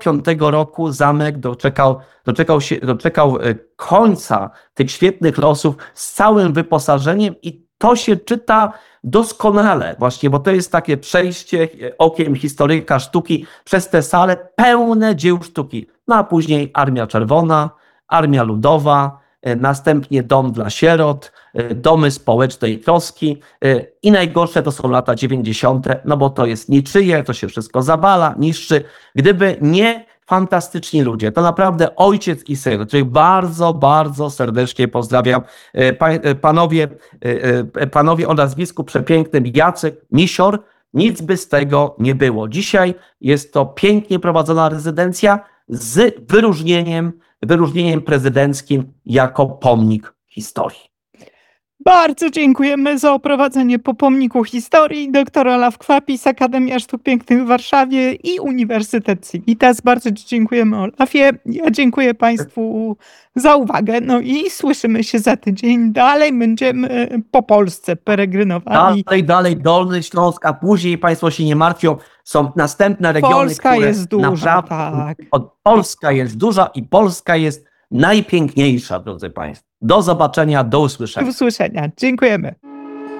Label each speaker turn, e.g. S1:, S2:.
S1: 1925 roku zamek doczekał końca tych świetnych losów z całym wyposażeniem i to się czyta doskonale właśnie, bo to jest takie przejście okiem historyka sztuki przez te sale pełne dzieł sztuki. No a później Armia Czerwona, Armia Ludowa, następnie Dom dla sierot, domy społecznej troski i najgorsze to są lata 90., no bo to jest niczyje, to się wszystko zawala, niszczy. Gdyby nie fantastyczni ludzie, to naprawdę ojciec i syn, których bardzo, bardzo serdecznie pozdrawiam, panowie o nazwisku przepięknym Jacek Misior, nic by z tego nie było. Dzisiaj jest to pięknie prowadzona rezydencja z wyróżnieniem prezydenckim jako pomnik historii.
S2: Bardzo dziękujemy za oprowadzenie po pomniku historii. Dr Olaf Kwapis, Akademia Sztuk Pięknych w Warszawie i Uniwersytet Civitas. Bardzo Ci dziękujemy, Olafie. Ja dziękuję Państwu za uwagę. No i słyszymy się za tydzień. Dalej będziemy po Polsce peregrynowali.
S1: Dalej Dolny Śląsk, a później Państwo się nie martwią. Są następne regiony,
S2: Polska
S1: które
S2: jest duża, tak.
S1: Polska jest duża i Polska jest najpiękniejsza, drodzy Państwo. Do zobaczenia, do usłyszenia.
S2: Do usłyszenia. Dziękujemy.